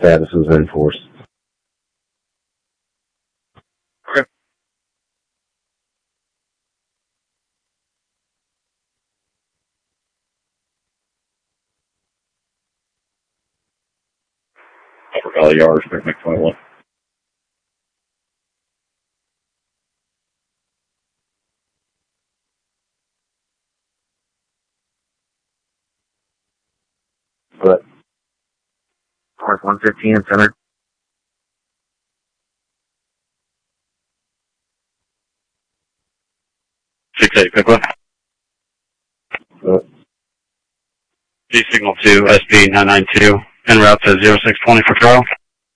status is enforced. Okay. Upper Valley Yards, Picnic 21. But North 115 and Center. Pickle. G signal 2, SB 992, en route to 0620 for Charles.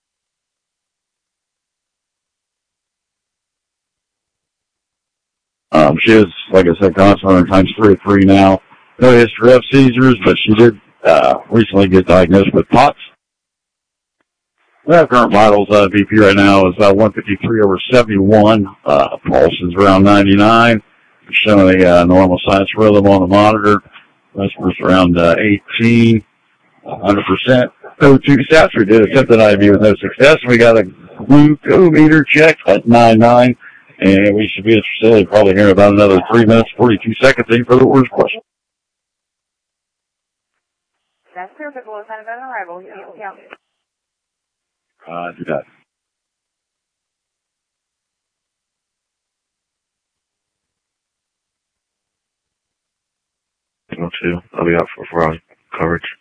She is, like I said, constant times 3 now. No history of seizures, but she did recently get diagnosed with POTS. Current vitals, BP right now is 153/71. Pulse is around 99. Showing a normal sinus rhythm on the monitor. Respirators around 18. 100%. O2 stats. We did attempt an IV with no success. We got a glucometer check at 99. And we should be at the facility probably here in about another 3 minutes, 42 seconds. Thank you for the orders question. That's perfect. What kind of an arrival? Yeah. Do that. Signal 2, I'll be out for coverage.